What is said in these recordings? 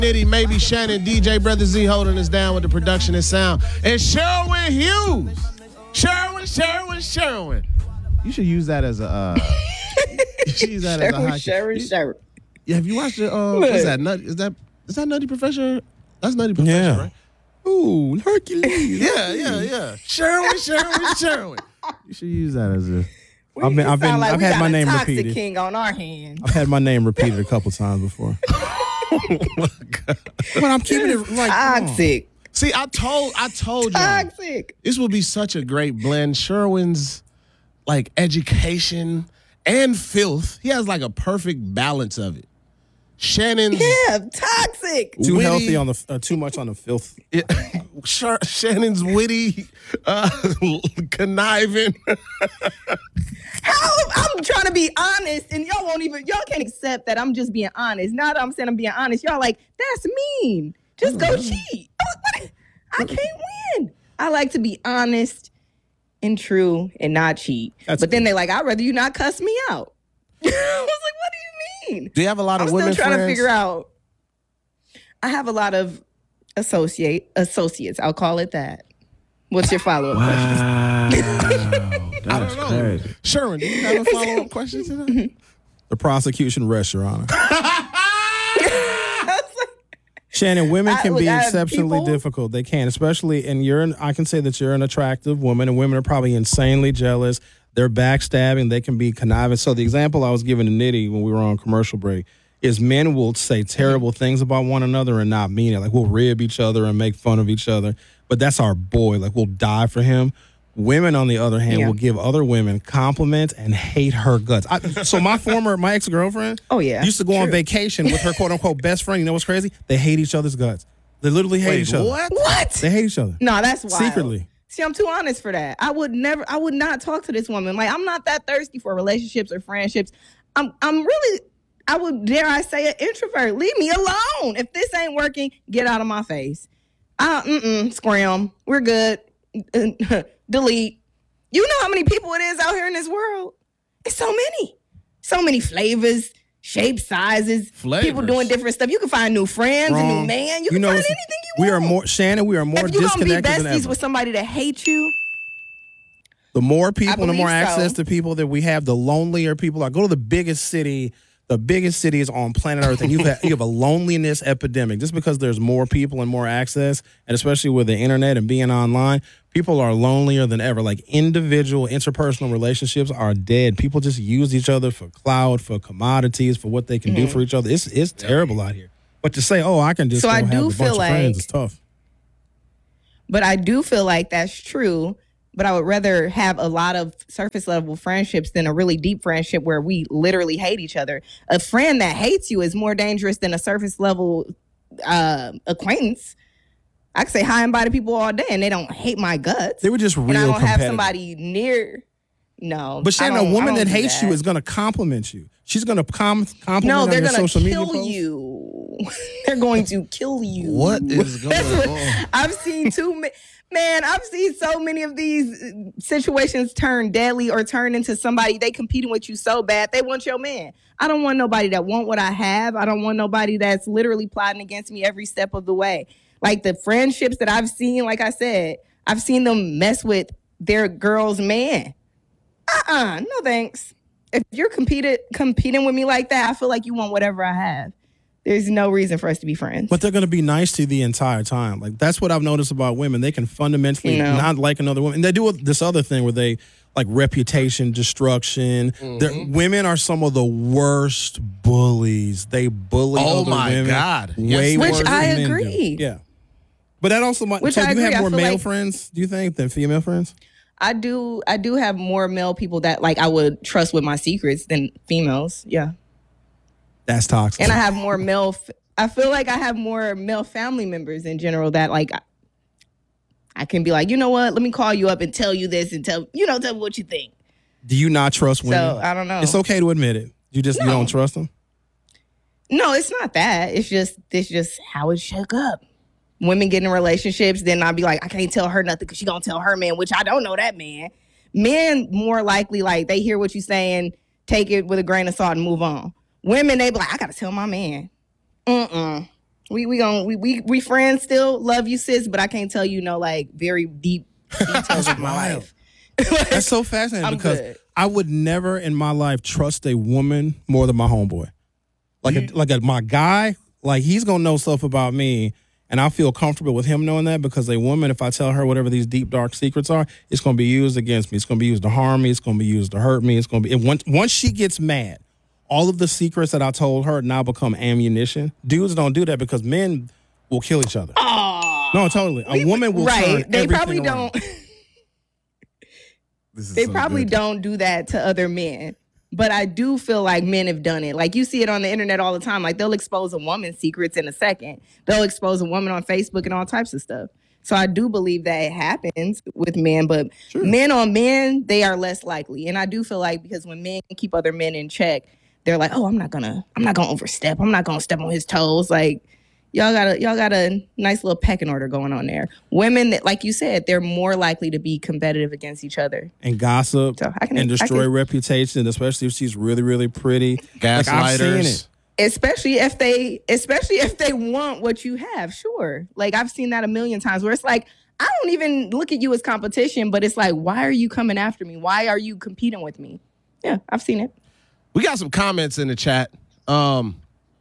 Nitty, maybe Shannon, DJ Brother Z holding us down with the production and sound. And Sherwin Hughes. Sherwin. You should use that as a you should use that as a hockey. Sherwin. Have you watched it? What's that? Is that Nutty Professor? That's Nutty Professor, right? Ooh, Hercules. Yeah. Sherwin. You should use that as a I've had my name repeated. King on our hands. I've had my name repeated a couple times before. Oh my God. But I'm keeping it like Toxic. See, I told you Toxic. this would be such a great blend. Sherwin's like education and filth. He has like a perfect balance of it. Shannon's toxic. too witty, healthy on the too much on the filth. Shannon's witty, conniving. I'm trying to be honest, and y'all can't accept that I'm just being honest. Now that I'm saying I'm being honest, y'all like, that's mean. Just go cheat. I can't win. I like to be honest and true and not cheat. But then they're like, I'd rather you not cuss me out. I was like, what do you mean? Do you have a lot of women I'm still trying friends? to figure out. I have a lot of associates. I'll call it that. What's your follow-up question? That's crazy. Sherwin, do you have a follow-up question to that? The prosecution rests, Your Honor. Shannon, women can be exceptionally difficult. They can, especially, and I can say that you're an attractive woman, and women are probably insanely jealous. They're backstabbing. They can be conniving. So the example I was giving to Nitty when we were on commercial break is men will say terrible things about one another and not mean it. Like, we'll rib each other and make fun of each other, but that's our boy. Like, we'll die for him. Women, on the other hand, will give other women compliments and hate her guts. So my ex-girlfriend used to go on vacation with her quote-unquote best friend. You know what's crazy? They hate each other's guts. They literally hate each other. What? They hate each other. No, that's wild. Secretly. See, I'm too honest for that. I would not talk to this woman. Like, I'm not that thirsty for relationships or friendships. I'm really, I would dare I say, an introvert. Leave me alone. If this ain't working, get out of my face. Scram. We're good. Delete. You know how many people it is out here in this world? It's so many. So many flavors, shapes, sizes. People doing different stuff. You can find new friends, a new man. You can find anything you want. Shannon, we are more disconnected than ever. If you're going to be besties with somebody that hates you, the more people and the more access to people that we have, the lonelier people are. Go to the biggest city. The biggest city is on planet Earth, and you have a loneliness epidemic. Just because there's more people and more access, and especially with the internet and being online, people are lonelier than ever. Like, individual interpersonal relationships are dead. People just use each other for clout, for commodities, for what they can do for each other. It's terrible out here. But to say, I can just have a bunch of friends is tough. But I do feel like that's true. But I would rather have a lot of surface level friendships than a really deep friendship where we literally hate each other. A friend that hates you is more dangerous than a surface level acquaintance. I can say hi and bye to people all day and they don't hate my guts. They were just real and I don't competitive. have somebody near. No. But Shannon, a woman that hates you is going to compliment you. She's going to compliment on your social media posts. No, they're going to kill you. They're going to kill you. What is going on? I've seen I've seen so many of these situations turn deadly or turn into somebody, they competing with you so bad, they want your man. I don't want nobody that want what I have. I don't want nobody that's literally plotting against me every step of the way. Like, the friendships that I've seen, like I said, I've seen them mess with their girl's man. No thanks. If you're competing with me like that, I feel like you want whatever I have. There's no reason for us to be friends. But they're going to be nice to you the entire time. Like, that's what I've noticed about women. They can fundamentally not like another woman. And they do this other thing where they, like, reputation destruction. Women are some of the worst bullies. They bully other women. God. Way Which worse I than men agree. do. Yeah. But that also might... Which so I do you agree. have more I feel male like friends, do you think, than female friends? I do have more male people that, like, I would trust with my secrets than females. Yeah. That's toxic. And I have more I feel like I have more male family members in general that, like, I can be like, you know what? Let me call you up and tell you this and tell me what you think. Do you not trust women? So, I don't know. It's okay to admit it. You don't trust them? No, it's not that. It's just how it shook up. Women get in relationships, then I'll be like, I can't tell her nothing because she gonna tell her man, which I don't know that man. Men more likely, like, they hear what you're saying, take it with a grain of salt and move on. Women, they be like, I gotta tell my man. We friends still. Love you, sis, but I can't tell you like very deep details of my life. That's so fascinating because good. I would never in my life trust a woman more than my homeboy. My guy, like he's gonna know stuff about me, and I feel comfortable with him knowing that because a woman, if I tell her whatever these deep dark secrets are, it's gonna be used against me. It's gonna be used to harm me. It's gonna be used to hurt me. It's gonna be once she gets mad, all of the secrets that I told her now become ammunition. Dudes don't do that because men will kill each other. No, totally. A woman will turn They everything probably around. don't. They probably don't do that to other men. But I do feel like men have done it. Like you see it on the internet all the time. Like they'll expose a woman's secrets in a second. They'll expose a woman on Facebook and all types of stuff. So I do believe that it happens with men, but men on men, they are less likely. And I do feel like because when men keep other men in check, they're like, oh, I'm not gonna overstep. I'm not gonna step on his toes. Like y'all got a nice little pecking order going on there. Women, that, like you said, they're more likely to be competitive against each other and gossip and destroy reputation, especially if she's really, really pretty. Gaslighters. Like I've seen it. Especially if they want what you have. Sure, like I've seen that a million times where it's like I don't even look at you as competition, but it's like, why are you coming after me? Why are you competing with me? Yeah, I've seen it. We got some comments in the chat. Do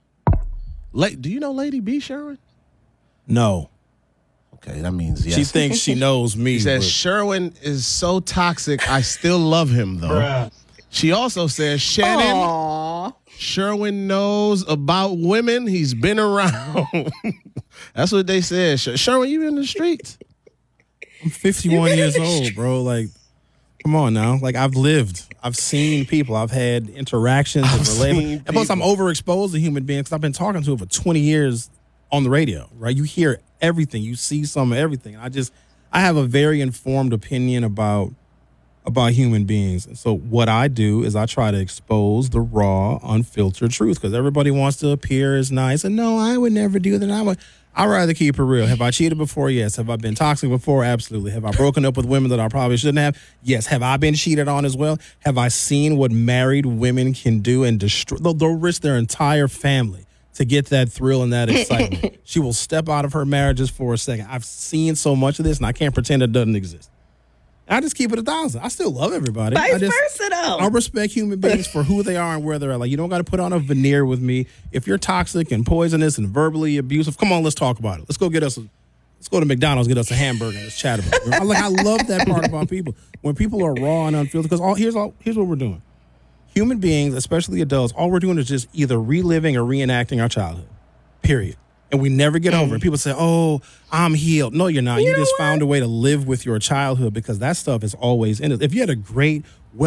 you know Lady B, Sherwin? No. Okay, that means yes. She thinks she knows me. She says, Sherwin is so toxic, I still love him, though. Bruh. She also says, Shannon, Aww. Sherwin knows about women. He's been around. That's what they said. Sherwin, you in the streets? I'm 51 years old, bro. Like, come on now. Like, I've lived. I've seen people. I've had interactions and relations. And plus, I'm overexposed to human beings because I've been talking to them for 20 years on the radio, right? You hear everything. You see some of everything. I have a very informed opinion about human beings. And so what I do is I try to expose the raw, unfiltered truth because everybody wants to appear as nice. And no, I would never do that. I'd rather keep it real. Have I cheated before? Yes. Have I been toxic before? Absolutely. Have I broken up with women that I probably shouldn't have? Yes. Have I been cheated on as well? Have I seen what married women can do and destroy? They'll risk their entire family to get that thrill and that excitement. She will step out of her marriages for a second. I've seen so much of this, and I can't pretend it doesn't exist. I just keep it 1,000. I still love everybody. Vice versa, though. I respect human beings for who they are and where they're at. Like, you don't got to put on a veneer with me. If you're toxic and poisonous and verbally abusive, come on, let's talk about it. Let's go to McDonald's, get us a hamburger, and let's chat about it. I love that part about people. When people are raw and unfiltered, because here's what we're doing. Human beings, especially adults, all we're doing is just either reliving or reenacting our childhood. Period. And we never get over it. People say, oh, I'm healed. No, you're not. You just found a way to live with your childhood because that stuff is always in it. If you had a great